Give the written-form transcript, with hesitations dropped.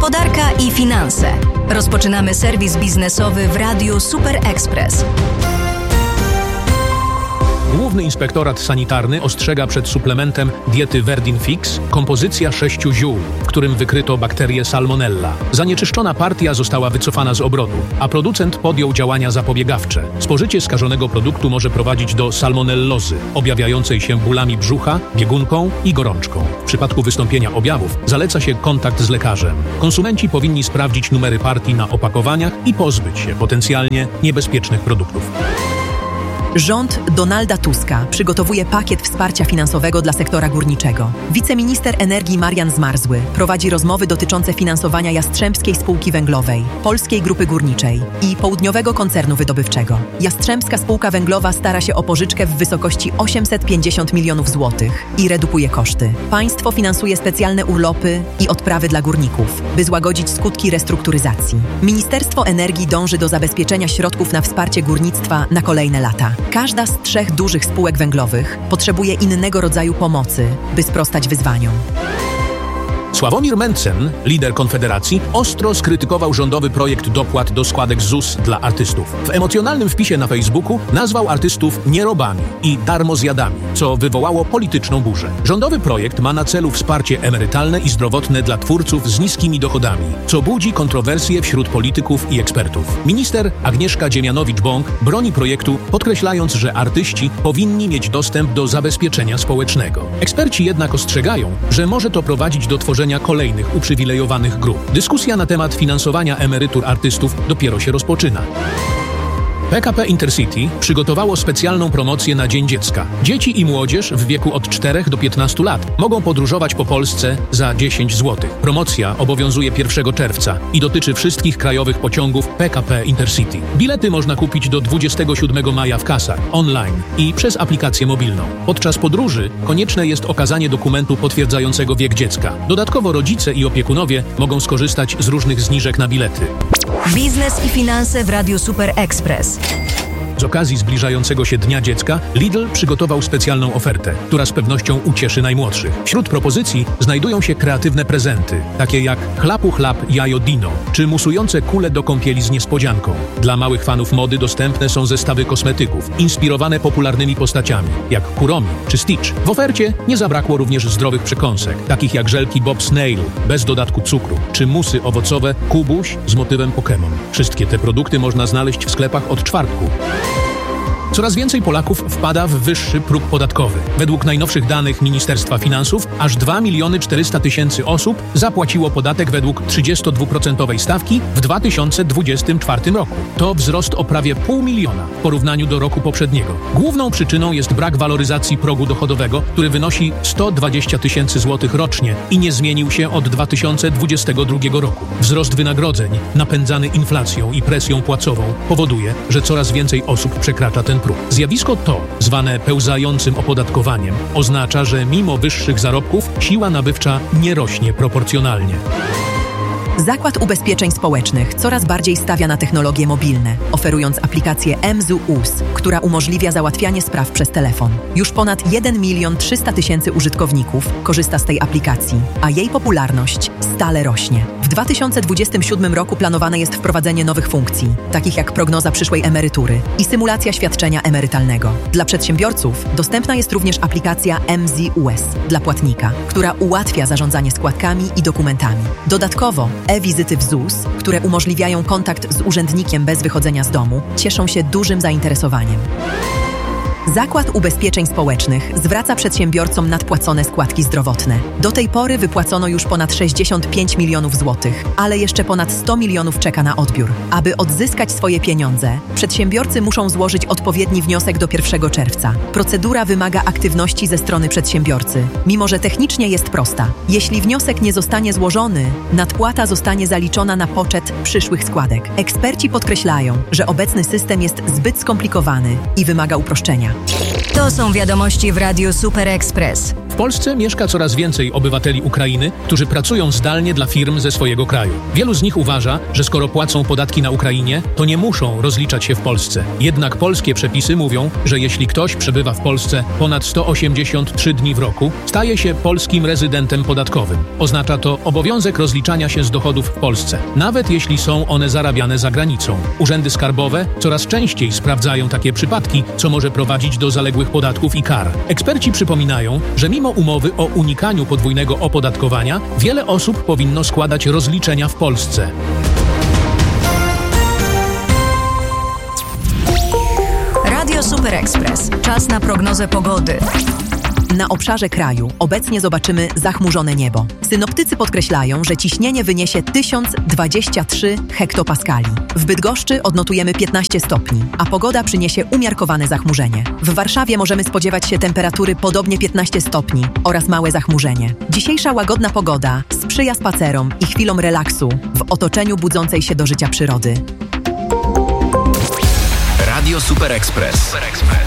Gospodarka i finanse. Rozpoczynamy serwis biznesowy w Radiu Super Express. Główny Inspektorat Sanitarny ostrzega przed suplementem diety Verdin Fix kompozycja 6 ziół, w którym wykryto bakterię Salmonella. Zanieczyszczona partia została wycofana z obrotu, a producent podjął działania zapobiegawcze. Spożycie skażonego produktu może prowadzić do salmonellozy, objawiającej się bólami brzucha, biegunką i gorączką. W przypadku wystąpienia objawów zaleca się kontakt z lekarzem. Konsumenci powinni sprawdzić numery partii na opakowaniach i pozbyć się potencjalnie niebezpiecznych produktów. Rząd Donalda Tuska przygotowuje pakiet wsparcia finansowego dla sektora górniczego. Wiceminister energii Marian Zmarzły prowadzi rozmowy dotyczące finansowania Jastrzębskiej Spółki Węglowej, Polskiej Grupy Górniczej i Południowego Koncernu Wydobywczego. Jastrzębska Spółka Węglowa stara się o pożyczkę w wysokości 850 milionów złotych i redukuje koszty. Państwo finansuje specjalne urlopy i odprawy dla górników, by złagodzić skutki restrukturyzacji. Ministerstwo Energii dąży do zabezpieczenia środków na wsparcie górnictwa na kolejne lata. Każda z 3 dużych spółek węglowych potrzebuje innego rodzaju pomocy, by sprostać wyzwaniom. Sławomir Mencen, lider Konfederacji, ostro skrytykował rządowy projekt dopłat do składek ZUS dla artystów. W emocjonalnym wpisie na Facebooku nazwał artystów nierobami i darmozjadami, co wywołało polityczną burzę. Rządowy projekt ma na celu wsparcie emerytalne i zdrowotne dla twórców z niskimi dochodami, co budzi kontrowersje wśród polityków i ekspertów. Minister Agnieszka Dziemianowicz-Bąk broni projektu, podkreślając, że artyści powinni mieć dostęp do zabezpieczenia społecznego. Eksperci jednak ostrzegają, że może to prowadzić do tworzenia kolejnych uprzywilejowanych grup. Dyskusja na temat finansowania emerytur artystów dopiero się rozpoczyna. PKP Intercity przygotowało specjalną promocję na Dzień Dziecka. Dzieci i młodzież w wieku od 4 do 15 lat mogą podróżować po Polsce za 10 zł. Promocja obowiązuje 1 czerwca i dotyczy wszystkich krajowych pociągów PKP Intercity. Bilety można kupić do 27 maja w kasach, online i przez aplikację mobilną. Podczas podróży konieczne jest okazanie dokumentu potwierdzającego wiek dziecka. Dodatkowo rodzice i opiekunowie mogą skorzystać z różnych zniżek na bilety. Biznes i finanse w Radiu Super Express. Z okazji zbliżającego się Dnia Dziecka Lidl przygotował specjalną ofertę, która z pewnością ucieszy najmłodszych. Wśród propozycji znajdują się kreatywne prezenty, takie jak chlapu chlap jajo Dino, czy musujące kule do kąpieli z niespodzianką. Dla małych fanów mody dostępne są zestawy kosmetyków, inspirowane popularnymi postaciami, jak Kuromi czy Stitch. W ofercie nie zabrakło również zdrowych przekąsek, takich jak żelki Bob Snail, bez dodatku cukru, czy musy owocowe Kubuś z motywem Pokémon. Wszystkie te produkty można znaleźć w sklepach od czwartku. Coraz więcej Polaków wpada w wyższy próg podatkowy. Według najnowszych danych Ministerstwa Finansów aż 2 400 000 osób zapłaciło podatek według 32% stawki w 2024 roku. To wzrost o prawie 500 000 w porównaniu do roku poprzedniego. Główną przyczyną jest brak waloryzacji progu dochodowego, który wynosi 120 000 złotych rocznie i nie zmienił się od 2022 roku. Wzrost wynagrodzeń, napędzany inflacją i presją płacową, powoduje, że coraz więcej osób przekracza ten próg. Zjawisko to, zwane pełzającym opodatkowaniem, oznacza, że mimo wyższych zarobków siła nabywcza nie rośnie proporcjonalnie. Zakład Ubezpieczeń Społecznych coraz bardziej stawia na technologie mobilne, oferując aplikację mZUS, która umożliwia załatwianie spraw przez telefon. Już ponad 1 300 000 użytkowników korzysta z tej aplikacji, a jej popularność stale rośnie. W 2027 roku planowane jest wprowadzenie nowych funkcji, takich jak prognoza przyszłej emerytury i symulacja świadczenia emerytalnego. Dla przedsiębiorców dostępna jest również aplikacja mZUS dla płatnika, która ułatwia zarządzanie składkami i dokumentami. Dodatkowo e-wizyty w ZUS, które umożliwiają kontakt z urzędnikiem bez wychodzenia z domu, cieszą się dużym zainteresowaniem. Zakład Ubezpieczeń Społecznych zwraca przedsiębiorcom nadpłacone składki zdrowotne. Do tej pory wypłacono już ponad 65 milionów złotych, ale jeszcze ponad 100 milionów czeka na odbiór. Aby odzyskać swoje pieniądze, przedsiębiorcy muszą złożyć odpowiedni wniosek do 1 czerwca. Procedura wymaga aktywności ze strony przedsiębiorcy, mimo że technicznie jest prosta. Jeśli wniosek nie zostanie złożony, nadpłata zostanie zaliczona na poczet przyszłych składek. Eksperci podkreślają, że obecny system jest zbyt skomplikowany i wymaga uproszczenia. To są wiadomości w Radiu Super Express. Polsce mieszka coraz więcej obywateli Ukrainy, którzy pracują zdalnie dla firm ze swojego kraju. Wielu z nich uważa, że skoro płacą podatki na Ukrainie, to nie muszą rozliczać się w Polsce. Jednak polskie przepisy mówią, że jeśli ktoś przebywa w Polsce ponad 183 dni w roku, staje się polskim rezydentem podatkowym. Oznacza to obowiązek rozliczania się z dochodów w Polsce, nawet jeśli są one zarabiane za granicą. Urzędy skarbowe coraz częściej sprawdzają takie przypadki, co może prowadzić do zaległych podatków i kar. Eksperci przypominają, że mimo umowy o unikaniu podwójnego opodatkowania, wiele osób powinno składać rozliczenia w Polsce. Radio Super Express. Czas na prognozę pogody. Na obszarze kraju obecnie zobaczymy zachmurzone niebo. Synoptycy podkreślają, że ciśnienie wyniesie 1023 hektopaskali. W Bydgoszczy odnotujemy 15 stopni, a pogoda przyniesie umiarkowane zachmurzenie. W Warszawie możemy spodziewać się temperatury podobnie 15 stopni oraz małe zachmurzenie. Dzisiejsza łagodna pogoda sprzyja spacerom i chwilom relaksu w otoczeniu budzącej się do życia przyrody. Radio Super Express.